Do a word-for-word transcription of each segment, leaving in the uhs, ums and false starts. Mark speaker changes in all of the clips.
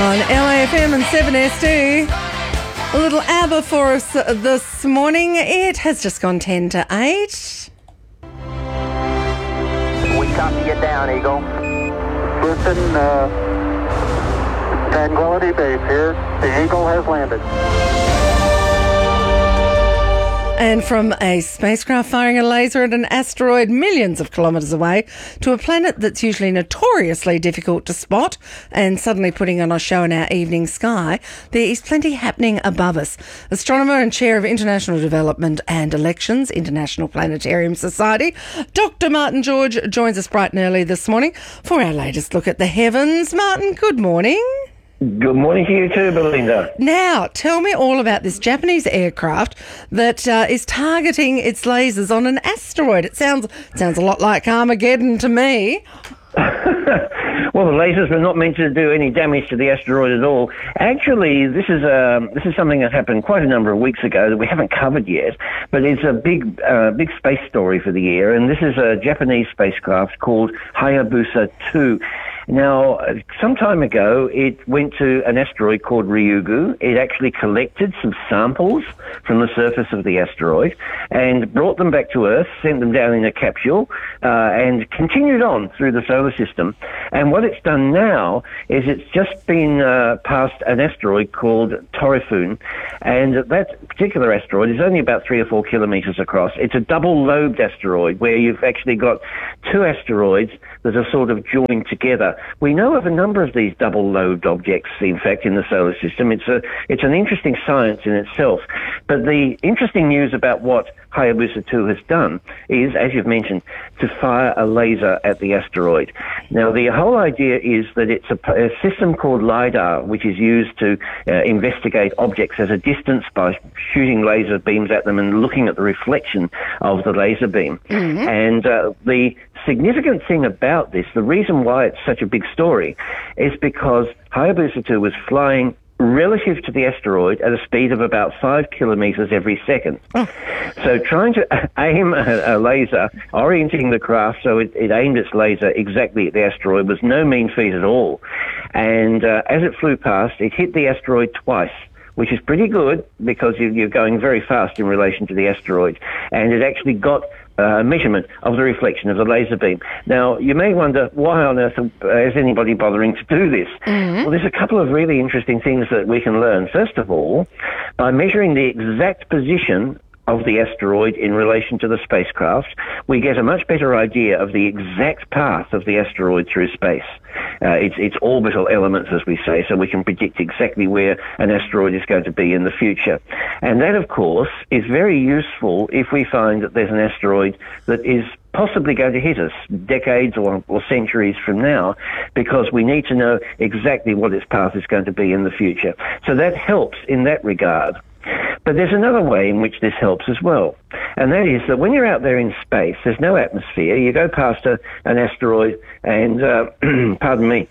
Speaker 1: On L A F M and seven S D. A little ABBA for us this morning. It has just gone ten to eight.
Speaker 2: We copy you down, Eagle. Listen, uh, Tranquility Base here. The Eagle has landed.
Speaker 1: And from a spacecraft firing a laser at an asteroid millions of kilometres away to a planet that's usually notoriously difficult to spot and suddenly putting on a show in our evening sky, there is plenty happening above us. Astronomer and Chair of International Development and Elections, International Planetarium Society, Doctor Martin George joins us bright and early this morning for our latest look at the heavens. Martin, good morning.
Speaker 3: Good morning to you too, Belinda.
Speaker 1: Now, tell me all about this Japanese aircraft that uh, is targeting its lasers on an asteroid. It sounds sounds a lot like Armageddon to me.
Speaker 3: Well, the lasers were not meant to do any damage to the asteroid at all. Actually, this is um, this is something that happened quite a number of weeks ago that we haven't covered yet, but it's a big uh, big space story for the year, and this is a Japanese spacecraft called Hayabusa two. Now, some time ago, it went to an asteroid called Ryugu. It actually collected some samples from the surface of the asteroid and brought them back to Earth, sent them down in a capsule, uh, and continued on through the solar system. And what it's done now is it's just been uh, past an asteroid called Torifun, and that particular asteroid is only about three or four kilometres across. It's a double-lobed asteroid where you've actually got two asteroids that are sort of joined together. We know of a number of these double-lobed objects, in fact, in the solar system. It's a it's an interesting science in itself. But the interesting news about what Hayabusa two has done is, as you've mentioned, to fire a laser at the asteroid. Now, the whole idea is that it's a, a system called LiDAR, which is used to uh, investigate objects at a distance by shooting laser beams at them and looking at the reflection of the laser beam. Mm-hmm. And uh, the significant thing about this, the reason why it's such a big story, is because Hayabusa two was flying relative to the asteroid at a speed of about five kilometres every second. Oh. So trying to aim a, a laser, orienting the craft so it, it aimed its laser exactly at the asteroid was no mean feat at all. And uh, as it flew past, it hit the asteroid twice, which is pretty good because you, you're going very fast in relation to the asteroid. And it actually got a measurement of the reflection of the laser beam. Now, you may wonder, why on earth is anybody bothering to do this? Mm-hmm. Well, there's a couple of really interesting things that we can learn. First of all, by measuring the exact position of the asteroid in relation to the spacecraft, we get a much better idea of the exact path of the asteroid through space. Uh, it's, it's orbital elements, as we say, so we can predict exactly where an asteroid is going to be in the future. And that, of course, is very useful if we find that there's an asteroid that is possibly going to hit us decades or, or centuries from now, because we need to know exactly what its path is going to be in the future. So that helps in that regard. But there's another way in which this helps as well, and that is that when you're out there in space, there's no atmosphere. You go past a, an asteroid and, uh, pardon me,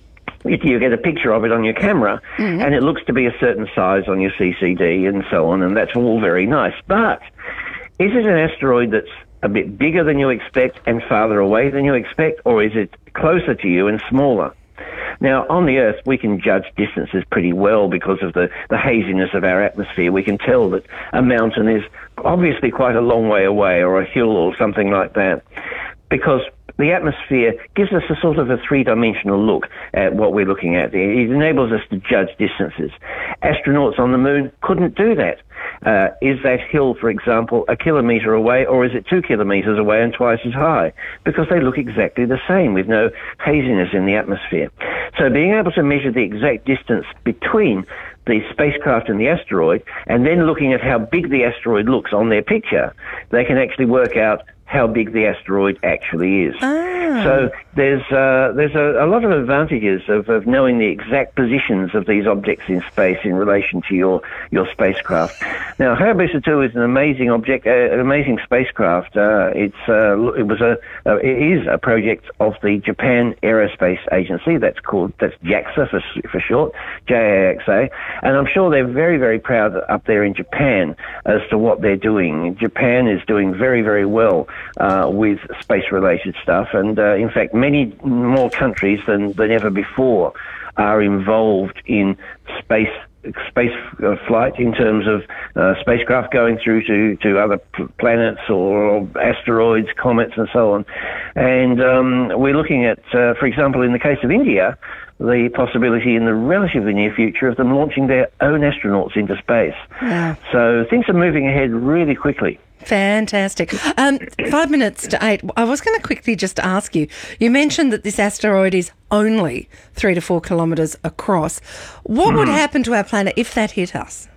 Speaker 3: you get a picture of it on your camera, mm-hmm. and it looks to be a certain size on your C C D and so on, and that's all very nice. But is it an asteroid that's a bit bigger than you expect and farther away than you expect, or is it closer to you and smaller? Now, on the Earth, we can judge distances pretty well because of the, the haziness of our atmosphere. We can tell that a mountain is obviously quite a long way away, or a hill or something like that, because the atmosphere gives us a sort of a three-dimensional look at what we're looking at. It enables us to judge distances. Astronauts on the moon couldn't do that. Uh, is that hill, for example, a kilometre away, or is it two kilometres away and twice as high? Because they look exactly the same with no haziness in the atmosphere. So being able to measure the exact distance between the spacecraft and the asteroid, and then looking at how big the asteroid looks on their picture, they can actually work out how big the asteroid actually is. Ah. So there's uh, there's a, a lot of advantages of, of knowing the exact positions of these objects in space in relation to your, your spacecraft. Now, Hayabusa two is an amazing object, uh, an amazing spacecraft. Uh, it's uh, it was a uh, it is a project of the Japan Aerospace Agency. That's called that's JAXA for for short, J A X A. And I'm sure they're very very proud up there in Japan as to what they're doing. Japan is doing very very well Uh, with space-related stuff, and uh, in fact, many more countries than, than ever before are involved in space space uh, flight in terms of uh, spacecraft going through to, to other p- planets or, or asteroids, comets and so on. And um, we're looking at, uh, for example, in the case of India, the possibility in the relatively near future of them launching their own astronauts into space.
Speaker 1: Wow.
Speaker 3: So things are moving ahead really quickly.
Speaker 1: Fantastic. Um, five minutes to eight. I was going to quickly just ask you, you mentioned that this asteroid is only three to four kilometres across. What would happen to our planet if that hit us?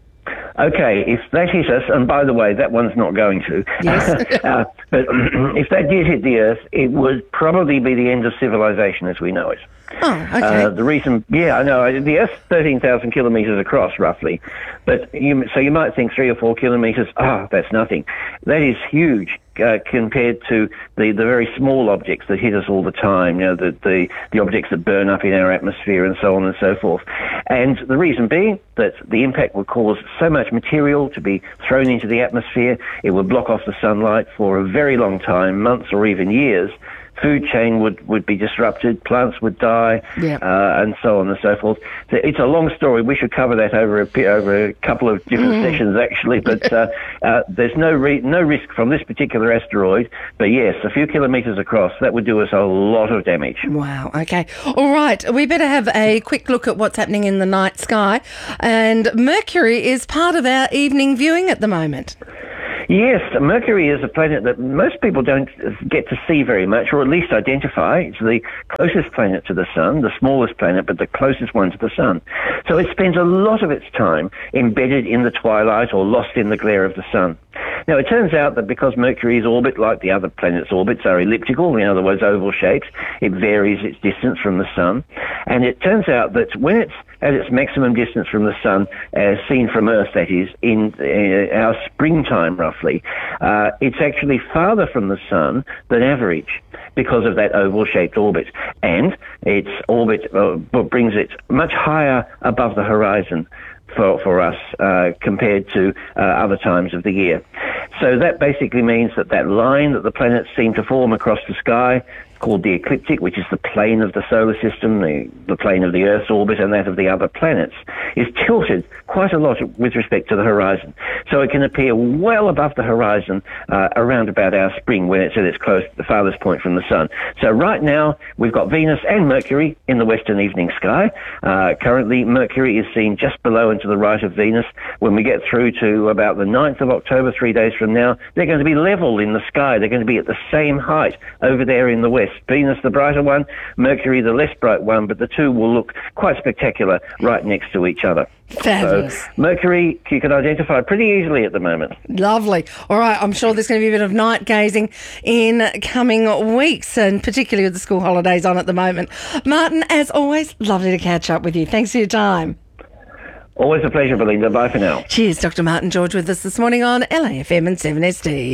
Speaker 3: Okay, if that hit us, and by the way, that one's not going to,
Speaker 1: Yes.
Speaker 3: uh, but if that did hit the Earth, it would probably be the end of civilization as we know it.
Speaker 1: Oh, okay.
Speaker 3: Uh, the reason, yeah, I know, the Earth's thirteen thousand kilometres across, roughly. But you, so you might think three or four kilometres, ah, that's nothing. That is huge uh, compared to the, the very small objects that hit us all the time, you know, the, the, the objects that burn up in our atmosphere and so on and so forth. And the reason being that the impact would cause so much material to be thrown into the atmosphere, it would block off the sunlight for a very long time, months or even years. Food chain would, would be disrupted, plants would die,
Speaker 1: Yep.
Speaker 3: uh, and so on and so forth. So it's a long story. We should cover that over a, over a couple of different
Speaker 1: Mm.
Speaker 3: sessions, actually. But uh, uh, there's no re- no risk from this particular asteroid. But yes, a few kilometres across, that would do us a lot of damage.
Speaker 1: Wow, okay. All right, we better have a quick look at what's happening in the night sky. And Mercury is part of our evening viewing at the moment.
Speaker 3: Yes, Mercury is a planet that most people don't get to see very much, or at least identify. It's the closest planet to the Sun, the smallest planet, but the closest one to the Sun. So it spends a lot of its time embedded in the twilight or lost in the glare of the Sun. Now, it turns out that because Mercury's orbit, like the other planets' orbits, are elliptical, in other words, oval shaped, it varies its distance from the Sun. And it turns out that when it's at its maximum distance from the Sun, as seen from Earth, that is, in uh, our springtime, roughly, uh, it's actually farther from the Sun than average because of that oval-shaped orbit. And its orbit uh, brings it much higher above the horizon for, for us uh, compared to uh, other times of the year. So that basically means that that line that the planets seem to form across the sky, called the ecliptic, which is the plane of the solar system, the, the plane of the Earth's orbit and that of the other planets, is tilted quite a lot with respect to the horizon. So it can appear well above the horizon uh, around about our spring when it's at its close, the farthest point from the Sun. So right now, we've got Venus and Mercury in the western evening sky. Uh, currently, Mercury is seen just below and to the right of Venus. When we get through to about the ninth of October, three days from now, they're going to be level in the sky. They're going to be at the same height over there in the west. Venus, the brighter one, Mercury, the less bright one, but the two will look quite spectacular right next to each other.
Speaker 1: Fabulous.
Speaker 3: So Mercury you can identify pretty easily at the moment.
Speaker 1: Lovely. All right, I'm sure there's going to be a bit of night gazing in coming weeks, and particularly with the school holidays on at the moment. Martin, as always, lovely to catch up with you. Thanks for your time.
Speaker 3: Always a pleasure, Belinda. Bye for now.
Speaker 1: Cheers, Doctor Martin George with us this morning on L A F M and seven S D.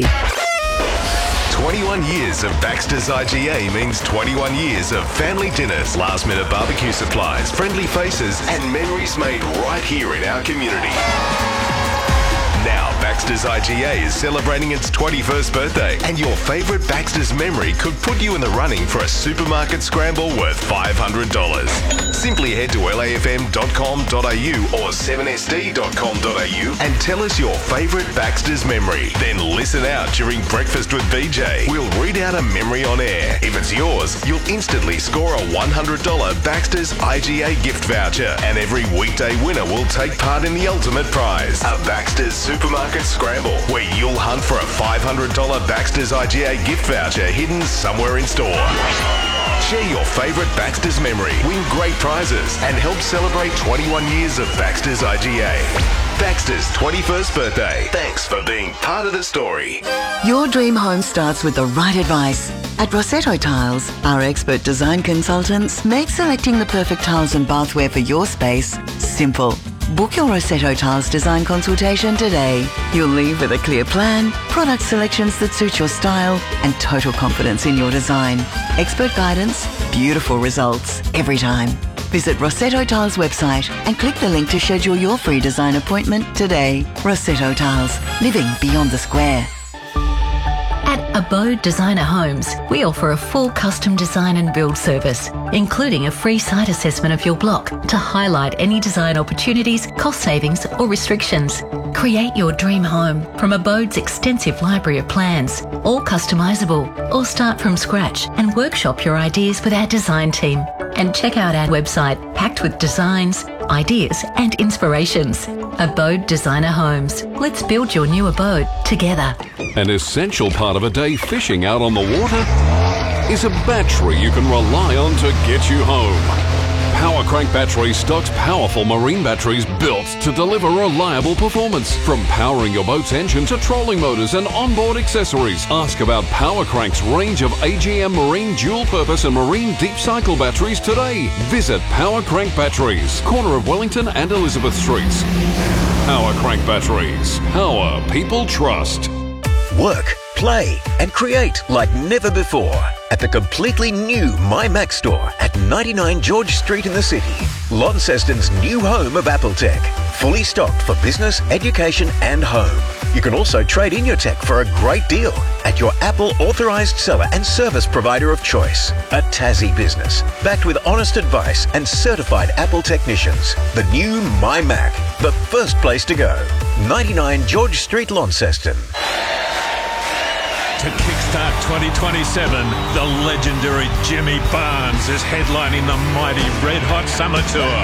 Speaker 4: twenty-one years of Baxter's I G A means twenty-one years of family dinners, last-minute barbecue supplies, friendly faces, and memories made right here in our community. Now, Baxter's I G A is celebrating its twenty-first birthday, and your favourite Baxter's memory could put you in the running for a supermarket scramble worth five hundred dollars. Simply head to L A F M dot com dot a u or seven s d dot com dot a u and tell us your favourite Baxter's memory. Then listen out during Breakfast with B J. We'll read out a memory on air. If it's yours, you'll instantly score a one hundred dollars Baxter's I G A gift voucher, and every weekday winner will take part in the ultimate prize, a Baxter's Supermarket Scramble, where you'll hunt for a five hundred dollars Baxter's I G A gift voucher hidden somewhere in store. Share your favourite Baxter's memory, win great prizes, and help celebrate twenty-one years of Baxter's I G A. Baxter's twenty-first birthday. Thanks for being part of the story.
Speaker 5: Your dream home starts with the right advice. At Rossetto Tiles, our expert design consultants make selecting the perfect tiles and bathware for your space simple. Book your Rossetto Tiles design consultation today. You'll leave with a clear plan, product selections that suit your style, and total confidence in your design. Expert guidance, beautiful results every time. Visit Rossetto Tiles website and click the link to schedule your free design appointment today. Rossetto Tiles, living beyond the square.
Speaker 6: At Abode Designer Homes, we offer a full custom design and build service, including a free site assessment of your block to highlight any design opportunities, cost savings or restrictions. Create your dream home from Abode's extensive library of plans, all customisable, or start from scratch and workshop your ideas with our design team. And check out our website packed with designs, ideas and inspirations. Abode Designer Homes. Let's build your new abode together.
Speaker 7: An essential part of a day fishing out on the water is a battery you can rely on to get you home. Power Crank Battery stocks powerful marine batteries built to deliver reliable performance. From powering your boat's engine to trolling motors and onboard accessories. Ask about Power Crank's range of A G M marine dual-purpose and marine deep cycle batteries today. Visit Power Crank Batteries, corner of Wellington and Elizabeth Streets. Power Crank Batteries. Power people trust.
Speaker 8: Work, play and create like never before at the completely new MyMac store at ninety-nine George Street in the city. Launceston's new home of Apple Tech. Fully stocked for business, education and home. You can also trade in your tech for a great deal at your Apple authorised seller and service provider of choice. A Tassie business, backed with honest advice and certified Apple technicians. The new MyMac, the first place to go. ninety-nine George Street, Launceston.
Speaker 9: To kickstart twenty twenty-seven, the legendary Jimmy Barnes is headlining the mighty Red Hot Summer Tour.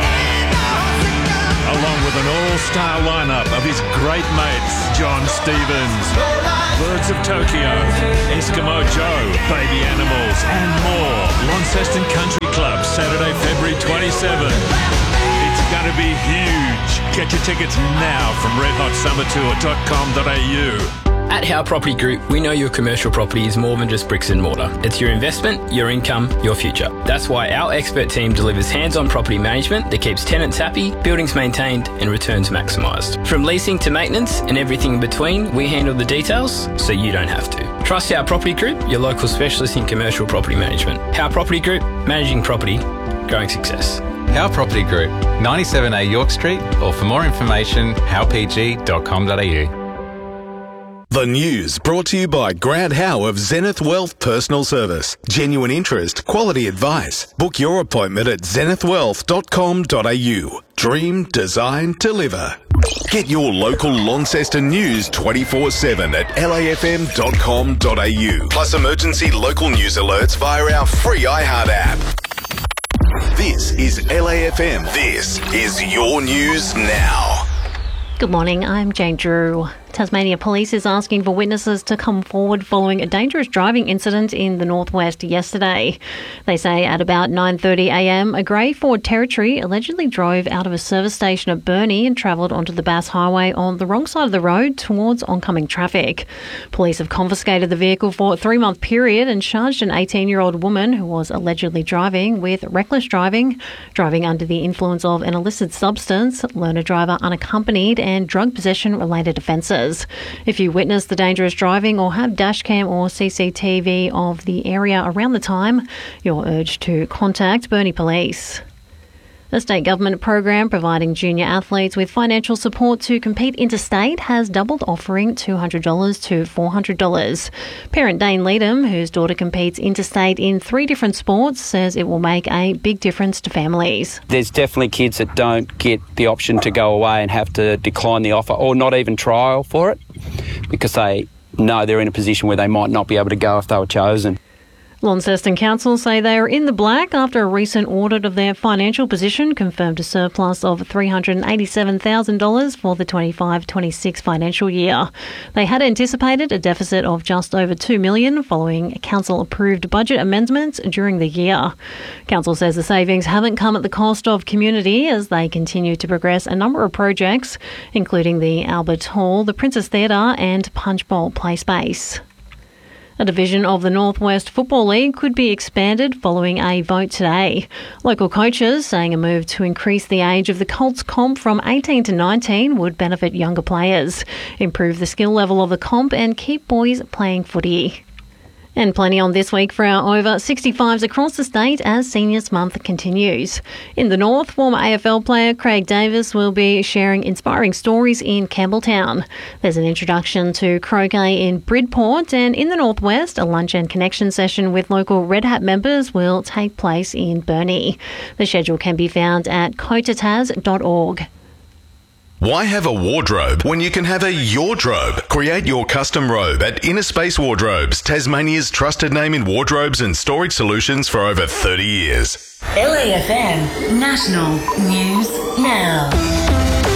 Speaker 9: Along with an all-star lineup of his great mates, John Stevens, Birds of Tokyo, Eskimo Joe, Baby Animals, and more. Launceston Country Club, Saturday, February twenty-seventh. It's going to be huge. Get your tickets now from red hot summer tour dot com dot a u.
Speaker 10: At Howe Property Group, we know your commercial property is more than just bricks and mortar. It's your investment, your income, your future. That's why our expert team delivers hands-on property management that keeps tenants happy, buildings maintained and returns maximised. From leasing to maintenance and everything in between, we handle the details so you don't have to. Trust Howe Property Group, your local specialist in commercial property management. Howe Property Group, managing property, growing success.
Speaker 11: Howe Property Group, ninety-seven A York Street, or for more information, howe p g dot com dot a u.
Speaker 4: The news brought to you by Grant Howe of Zenith Wealth Personal Service. Genuine interest, quality advice. Book your appointment at zenith wealth dot com dot a u. Dream, design, deliver. Get your local Launceston news twenty-four seven at l a f m dot com dot a u. Plus emergency local news alerts via our free iHeart app. This is L A F M. This is your news now.
Speaker 12: Good morning, I'm Jane Drew. Tasmania Police is asking for witnesses to come forward following a dangerous driving incident in the northwest yesterday. They say at about nine thirty a m, a grey Ford Territory allegedly drove out of a service station at Burnie and travelled onto the Bass Highway on the wrong side of the road towards oncoming traffic. Police have confiscated the vehicle for a three-month period and charged an eighteen-year-old woman who was allegedly driving with reckless driving, driving under the influence of an illicit substance, learner driver unaccompanied and drug possession-related offences. If you witnessed the dangerous driving or have dashcam or C C T V of the area around the time, you're urged to contact Burnie Police. The state government program providing junior athletes with financial support to compete interstate has doubled, offering two hundred dollars to four hundred dollars. Parent Dane Leadham, whose daughter competes interstate in three different sports, says it will make a big difference to families.
Speaker 13: There's definitely kids that don't get the option to go away and have to decline the offer or not even trial for it because they know they're in a position where they might not be able to go if they were chosen.
Speaker 12: Launceston Council say they are in the black after a recent audit of their financial position confirmed a surplus of three hundred eighty-seven thousand dollars for the twenty-five twenty-six financial year. They had anticipated a deficit of just over two million dollars following council-approved budget amendments during the year. Council says the savings haven't come at the cost of community as they continue to progress a number of projects, including the Albert Hall, the Princess Theatre and Punch Bowl play space. A division of the Northwest Football League could be expanded following a vote today. Local coaches saying a move to increase the age of the Colts comp from eighteen to nineteen would benefit younger players, improve the skill level of the comp and keep boys playing footy. And plenty on this week for our over sixty-fives across the state as Seniors Month continues. In the north, former A F L player Craig Davis will be sharing inspiring stories in Campbelltown. There's an introduction to croquet in Bridport, and in the northwest, a lunch and connection session with local Red Hat members will take place in Burnie. The schedule can be found at cotataz dot org.
Speaker 4: Why have a wardrobe when you can have a yourdrobe? Create your custom robe at Inner Space Wardrobes, Tasmania's trusted name in wardrobes and storage solutions for over thirty years.
Speaker 14: L A F M National News Now.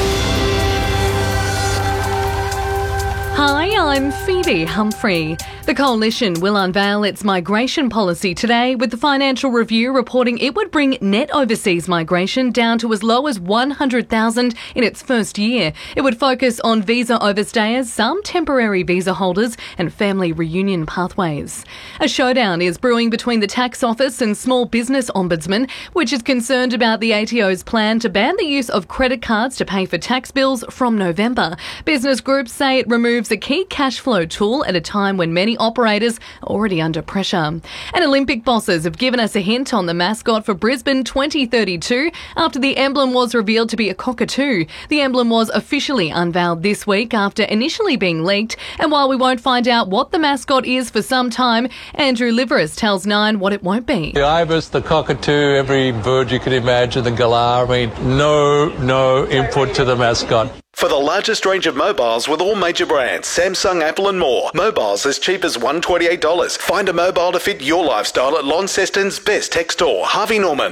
Speaker 15: Hi, I'm Phoebe Humphrey. The Coalition will unveil its migration policy today, with the Financial Review reporting it would bring net overseas migration down to as low as one hundred thousand in its first year. It would focus on visa overstayers, some temporary visa holders, and family reunion pathways. A showdown is brewing between the Tax Office and Small Business Ombudsman, which is concerned about the A T O's plan to ban the use of credit cards to pay for tax bills from November. Business groups say it removes a key cash flow tool at a time when many operators are already under pressure. And Olympic bosses have given us a hint on the mascot for Brisbane twenty thirty-two after the emblem was revealed to be a cockatoo. The emblem was officially unveiled this week after initially being leaked, and while we won't find out what the mascot is for some time, Andrew Liveris tells Nine what it won't be.
Speaker 16: The ibis, the cockatoo, every bird you could imagine, the galah, I mean, no, no input to the mascot.
Speaker 4: For the largest range of mobiles with all major brands, Samsung, Apple and more. Mobiles as cheap as one hundred twenty-eight dollars. Find a mobile to fit your lifestyle at Launceston's best tech store, Harvey Norman.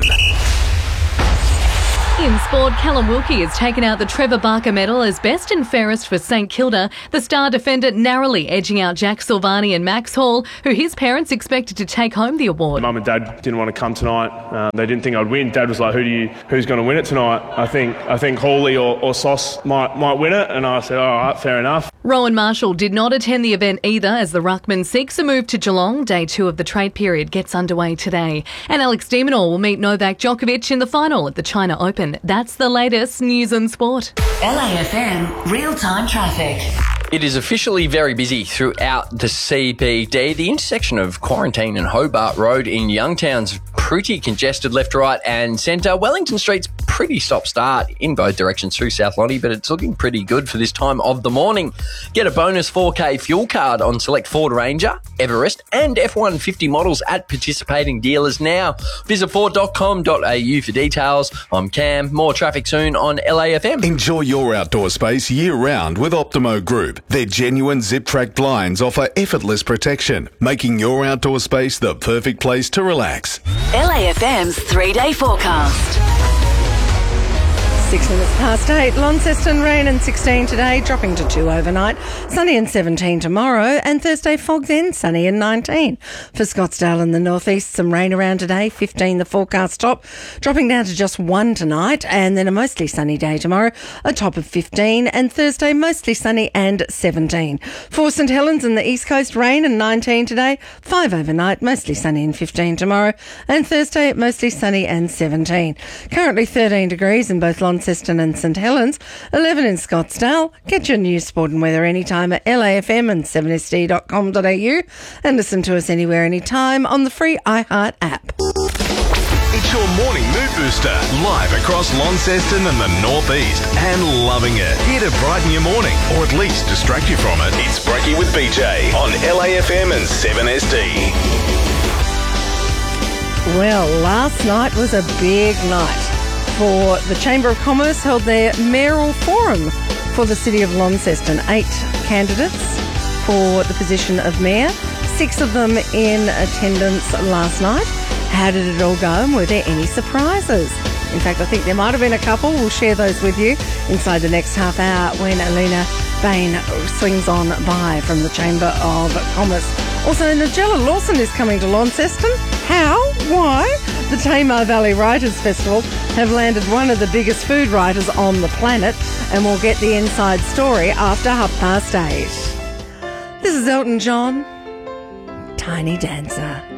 Speaker 15: In sport, Callum Wilkie has taken out the Trevor Barker medal as best and fairest for St Kilda, the star defender narrowly edging out Jack Silvani and Max Hall, who his parents expected to take home the award.
Speaker 17: Mum and Dad didn't want to come tonight. Um, they didn't think I'd win. Dad was like, "Who do you? Who's going to win it tonight?" I think I think Hawley or, or Sauce might might win it, and I said, "All right, fair enough."
Speaker 15: Rowan Marshall did not attend the event either, as the ruckman seeks a move to Geelong. Day two of the trade period gets underway today. And Alex de Minaur will meet Novak Djokovic in the final at the China Open. That's the latest news and sport.
Speaker 14: L A F M real-time traffic.
Speaker 18: It is officially very busy throughout the C B D. The intersection of Quarantine and Hobart Road in Youngtown's pretty congested left, right and centre. Wellington Street's pretty stop-start in both directions through South Lonnie, but it's looking pretty good for this time of the morning. Get a bonus four K fuel card on select Ford Ranger, Everest and F one fifty models at participating dealers now. Visit ford dot com dot a u for details. I'm Cam. More traffic soon on L A F M.
Speaker 4: Enjoy your outdoor space year-round with Optimo Group. Their genuine zip-track blinds offer effortless protection, making your outdoor space the perfect place to relax.
Speaker 14: L A F M's three-day forecast.
Speaker 1: Six minutes past eight. Launceston rain and sixteen today, dropping to two overnight. Sunny and seventeen tomorrow, and Thursday fog then sunny and nineteen. For Scottsdale in the northeast, some rain around today, fifteen the forecast top, dropping down to just one tonight, and then a mostly sunny day tomorrow, a top of fifteen, and Thursday mostly sunny and seventeen. For St Helens in the east coast, rain and nineteen today, five overnight, mostly sunny and fifteen tomorrow, and Thursday mostly sunny and seventeen. Currently thirteen degrees in both Launceston and St Helens, eleven in Scottsdale. Get your news, sport and weather anytime at L A F M and seven S D dot com dot a u, and listen to us anywhere anytime on the free iHeart app.
Speaker 4: It's your morning mood booster, live across Launceston and the northeast, and loving it. Here to brighten your morning, or at least distract you from it. It's Brekkie with B J on L A F M and seven S D.
Speaker 1: Well, last night was a big night for the Chamber of Commerce held their mayoral forum for the city of Launceston. Eight candidates for the position of mayor, six of them in attendance last night. How did it all go, and were there any surprises? In fact, I think there might have been a couple. We'll share those with you inside the next half hour when Alina Bain swings on by from the Chamber of Commerce. Also, Nigella Lawson is coming to Launceston. How? Why? The Tamar Valley Writers Festival have landed one of the biggest food writers on the planet, and we'll get the inside story after half past eight. This is Elton John, Tiny Dancer.